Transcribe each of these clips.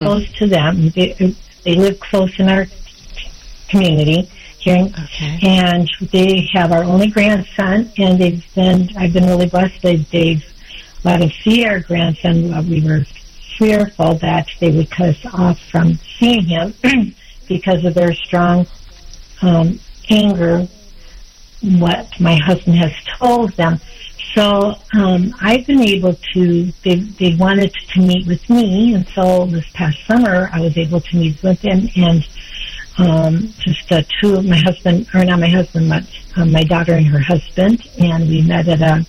close to them. They live close in our community here, and they have our only grandson, and I've been really blessed. They've let us see our grandson. We were fearful that they would cut us off from seeing him because of their strong anger, what my husband has told them. So I've been able to, they wanted to meet with me, and so this past summer I was able to meet with them, and just two of my husband, or not my husband, but my daughter and her husband, and we met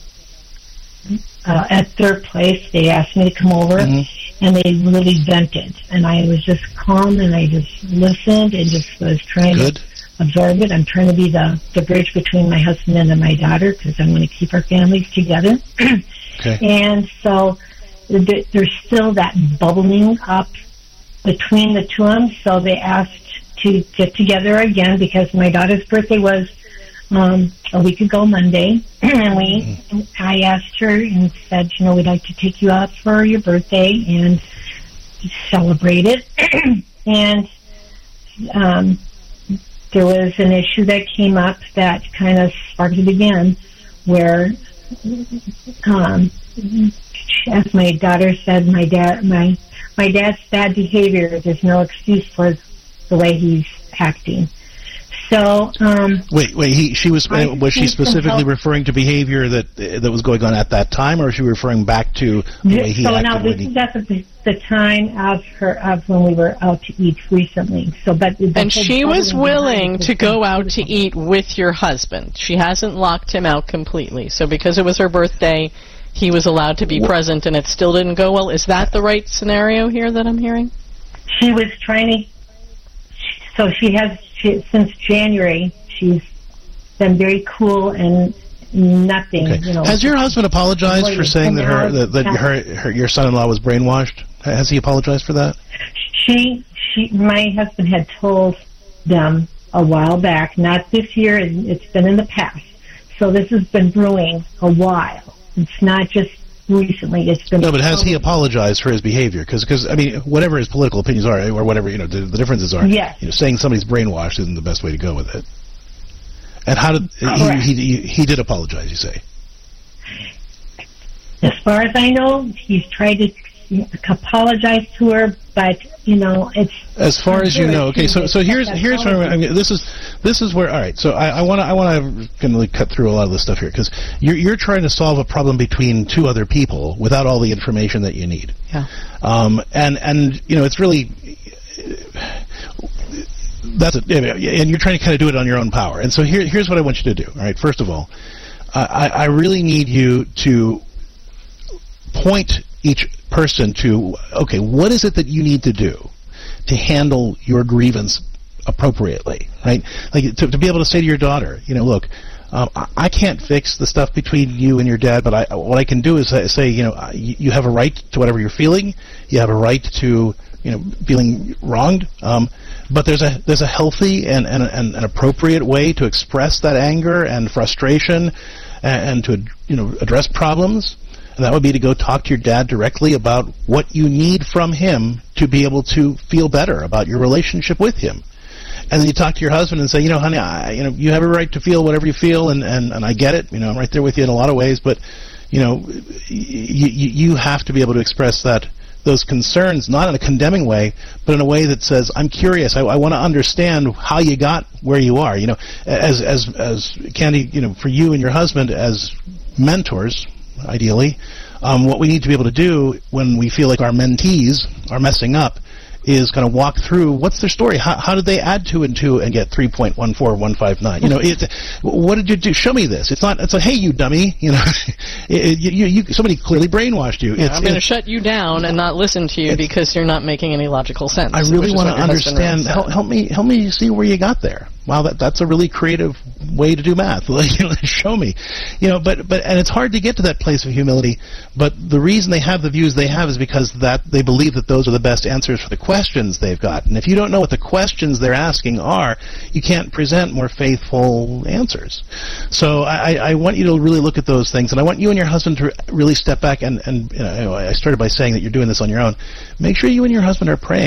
at their place. They asked me to come over, and they really vented, and I was just calm, and I just listened and just was trying to absorb it. I'm trying to be the bridge between my husband and my daughter, because I want to keep our families together. And so there's still that bubbling up between the two of them, so they asked to get together again, because my daughter's birthday was a week ago Monday, and I asked her and said, we'd like to take you out for your birthday and celebrate it. And there was an issue that came up that kind of sparked it again, where, as my daughter said, my dad's bad behavior, there's no excuse for the way he's acting. So, was she specifically referring to behavior that was going on at that time, or was she referring back to the way he acted? So now that's the time of when we were out to eat recently. And she was willing to go out to eat with your husband. She hasn't locked him out completely. So because it was her birthday, he was allowed to be present, and it still didn't go well. Is that the right scenario here that I'm hearing? She was trying to. So since January, she's been very cool and nothing. Has your husband apologized for saying that your son-in-law was brainwashed? Has he apologized for that? My husband had told them a while back, not this year, it's been in the past. So this has been brewing a while. It's not just recently. It's been. No, but has he apologized for his behavior? Because I mean, whatever his political opinions are, or whatever the differences are, saying somebody's brainwashed isn't the best way to go with it. And how did he did apologize? You say? As far as I know, he's tried to apologize to her, but it's. As far as you know, okay. So here's where this is where. All right. So I want to kind of cut through a lot of this stuff here, because you're trying to solve a problem between two other people without all the information that you need. Yeah. And it's really. And you're trying to kind of do it on your own power. And so here's what I want you to do. All right. First of all, I really need you to point each person to, okay, what is it that you need to do to handle your grievance appropriately, right? Like to be able to say to your daughter, look, I can't fix the stuff between you and your dad, but what I can do is say, you have a right to whatever you're feeling. You have a right to, feeling wronged. But there's a healthy and an appropriate way to express that anger and frustration and to, address problems. And that would be to go talk to your dad directly about what you need from him to be able to feel better about your relationship with him. And then you talk to your husband and say, honey, you have a right to feel whatever you feel, and I get it. I'm right there with you in a lot of ways, but, you have to be able to express those concerns, not in a condemning way, but in a way that says, I'm curious. I want to understand how you got where you are. As Candy, for you and your husband as mentors, ideally, what we need to be able to do when we feel like our mentees are messing up is kind of walk through what's their story. How did they add 2 and 2 and get 3.14159? What did you do? Show me this. It's like, hey, you dummy. Somebody clearly brainwashed you. I'm going to shut you down and not listen to you because you're not making any logical sense. I really want to understand. Help me see where you got there. Wow, that's a really creative way to do math. Show me. But and it's hard to get to that place of humility, but the reason they have the views they have is because that they believe that those are the best answers for the questions they've got. And if you don't know what the questions they're asking are, you can't present more faithful answers. So I want you to really look at those things, and I want you and your husband to really step back and I started by saying that you're doing this on your own. Make sure you and your husband are praying.